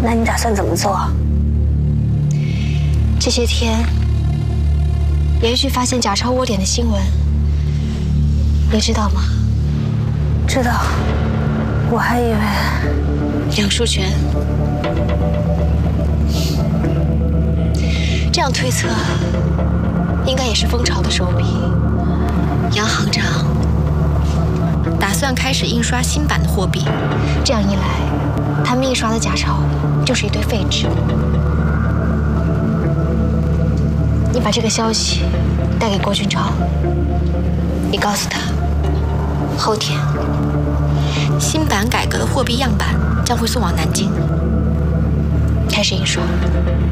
那你打算怎么做？ 这些天连续发现假钞窝点的新闻，你知道吗？ 知道，我还以为梁树全，这样推测，应该也是蜂巢的手笔。杨行长打算开始印刷新版的货币，这样一来，他们印刷的假钞就是一堆废纸。你把这个消息带给郭俊超，你告诉他，后天新版改革的货币样板将会送往南京，开始印刷。